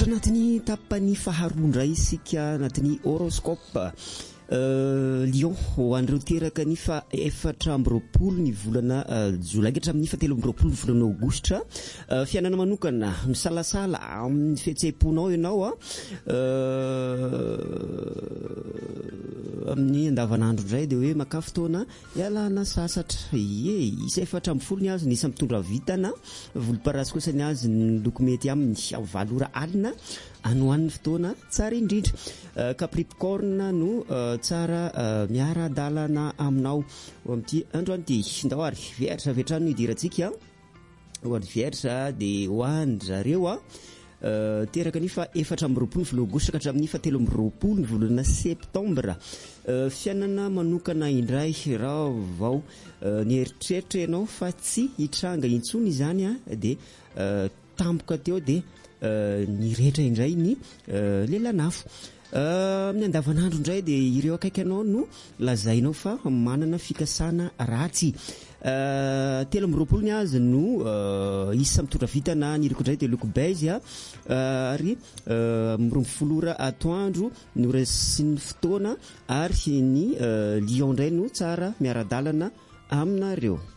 Miditra anatin'ny tapany faharoa indray isika anatin'ny horoscope. Lion ho an'ireo teraka ny fa 4 ny volana Jolay hatramin'ny 7 ny volana Aogositra. Fiainana manokana misalasala amin'ny fihetseham-ponao ianao amin'ny andavanandro indray dia hoe maka fotoana ialana sasatra. Isa 4 ny azy nisy mitondra vitana, volomparasy kosa ny azy ny loko mety amin'ny valora alina anohan'ny fotoana tsara indrindra. Capricorne no tsara miara-dalana aminao amin'ity androan'ity. Ndahoary Vierge avetrano idirantsika hoan'ny Vierge dia hoan'ny zareo teraka ny fa 4 volana Aogositra hatramin'ny 7 ny volana Septambra. Fiainana manokana indray raha vao ny eritreritra ianao fa tsy hitranga intsony izany dia tampoka teo dia ny rehetra indray ny lelanafo. Amin'ny andavanandro indray dia ireo akaiky anao no lazainao fa manana fikasana ratsy. 7 ny azy no isa mitondra vitana, ny loko indray dia loko beige ary 20 atoandro no resin'ny fotoana ary ny Lion indray no tsara miara-dalana aminareo.